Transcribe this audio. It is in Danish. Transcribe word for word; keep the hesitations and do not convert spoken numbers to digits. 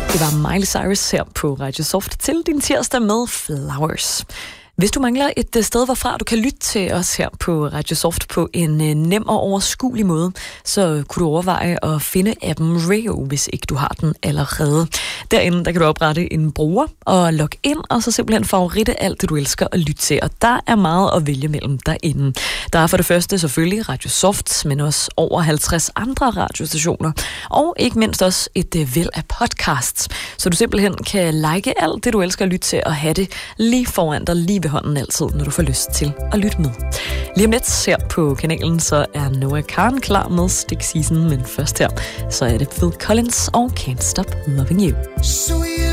Det var Miley Cyrus her på Radio Soft til din tirsdag med Flowers. Hvis du mangler et sted, hvorfra du kan lytte til os her på Radio Soft på en nem og overskuelig måde, så kunne du overveje at finde appen Rio, hvis ikke du har den allerede. Derinde der kan du oprette en bruger og logge ind, og så simpelthen favoritte alt det, du elsker at lytte til. Og der er meget at vælge mellem derinde. Der er for det første selvfølgelig Radio Soft, men også over halvtreds andre radiostationer. Og ikke mindst også et væld af podcasts, så du simpelthen kan like alt det, du elsker at lytte til, og have det lige foran dig, lige ved hånden altid, når du får lyst til at lytte med. Lige om lidt her på kanalen, så er Noah Kahan klar med Stick Season, men først her, så er det Phil Collins og Can't Stop Loving You.